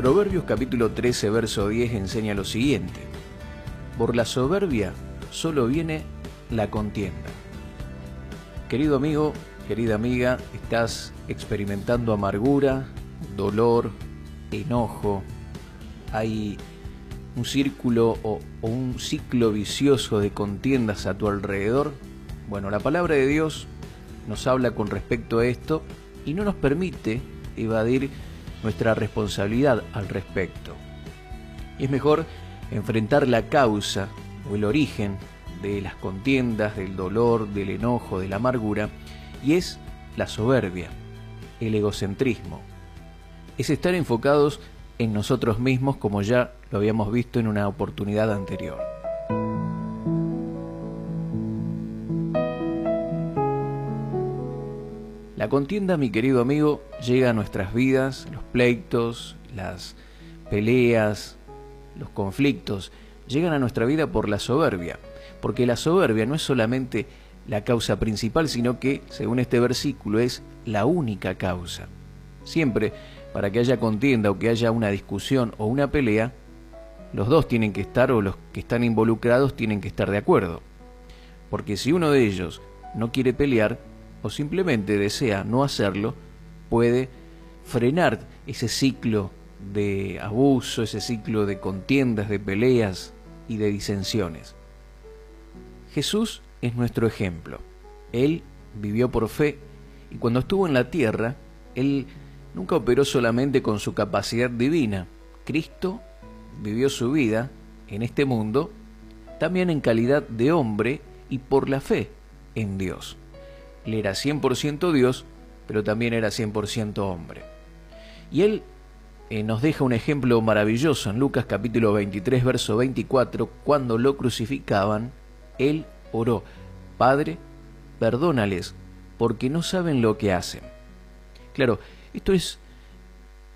Proverbios capítulo 13, verso 10 enseña lo siguiente: por la soberbia solo viene la contienda. Querido amigo, querida amiga, estás experimentando amargura, dolor, enojo. Hay un círculo o un ciclo vicioso de contiendas a tu alrededor. Bueno, la palabra de Dios nos habla con respecto a esto y no nos permite evadir nuestra responsabilidad al respecto. Y es mejor enfrentar la causa o el origen de las contiendas, del dolor, del enojo, de la amargura, y es la soberbia, el egocentrismo. Es estar enfocados en nosotros mismos, como ya lo habíamos visto en una oportunidad anterior. La contienda, mi querido amigo, llega a nuestras vidas, los pleitos, las peleas, los conflictos, llegan a nuestra vida por la soberbia, porque la soberbia no es solamente la causa principal, sino que, según este versículo, es la única causa. Siempre, para que haya contienda o que haya una discusión o una pelea, los dos tienen que estar, o los que están involucrados tienen que estar de acuerdo. Porque si uno de ellos no quiere pelear, o simplemente desea no hacerlo, puede frenar ese ciclo de abuso, ese ciclo de contiendas, de peleas y de disensiones. Jesús es nuestro ejemplo. Él vivió por fe y cuando estuvo en la tierra, Él nunca operó solamente con su capacidad divina. Cristo vivió su vida en este mundo también en calidad de hombre y por la fe en Dios. Él era 100% Dios, pero también era 100% hombre. Y Él nos deja un ejemplo maravilloso en Lucas capítulo 23, verso 24, cuando lo crucificaban, Él oró: Padre, perdónales, porque no saben lo que hacen. Claro, esto es